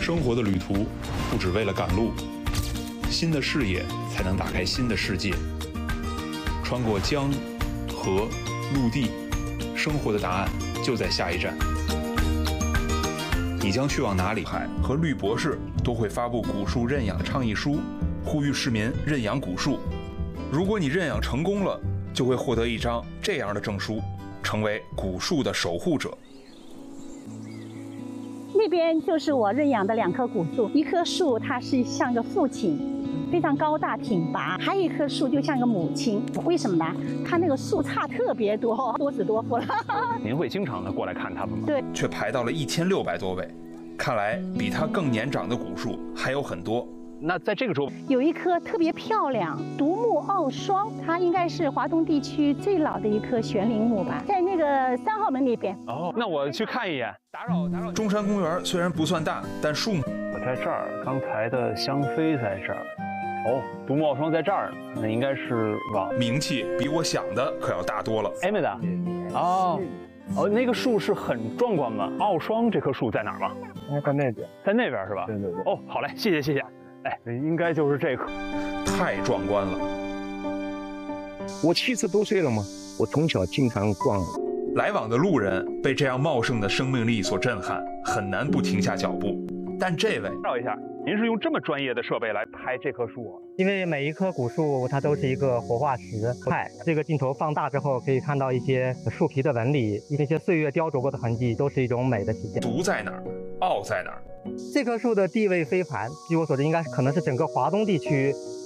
生活的旅途不只为了赶路，新的视野才能打开新的世界。穿过江、河、陆地，生活的答案就在下一站。你将去往哪里？海和绿博士都会发布古树认养倡议书，呼吁市民认养古树。如果你认养成功了，就会获得一张这样的证书，成为古树的守护者。 那边就是我认养的2棵古树，一棵树它是像个父亲，非常高大挺拔，还有一棵树就像个母亲。为什么呢？它那个树杈特别多，多子多福了。 您会经常的过来看它们吗？ 对， 却排到了1600多位，看来比它更年长的古树还有很多。 那在这个周有一棵特别漂亮，独木傲霜，它应该是华东地区最老的一棵悬铃木吧，在那个3号门那边。 哦，那我去看一眼。打扰。 中山公园虽然不算大，但树木我在这儿，刚才的香妃在这儿。哦，独木傲霜在这儿，那应该是往名气比我想的可要大多了。 艾美达。哦，那个树是很壮观吗？傲霜这棵树在哪儿吗？ 在那边， 在那边是吧？ 对。 哦，好嘞，谢谢。哎，应该就是这棵。 太壮观了！ 我70多岁了嘛，我从小经常逛。 来往的路人被这样茂盛的生命力所震撼，很难不停下脚步。但这位， 介绍一下，您是用这么专业的设备来拍这棵树啊？ 因为每一棵古树它都是一个活化石。这个镜头放大之后，可以看到一些树皮的纹理，一些岁月雕琢过的痕迹，都是一种美的体现。 独在哪儿，傲在哪儿。 这棵树的地位非凡，据我所知，可能是整个华东地区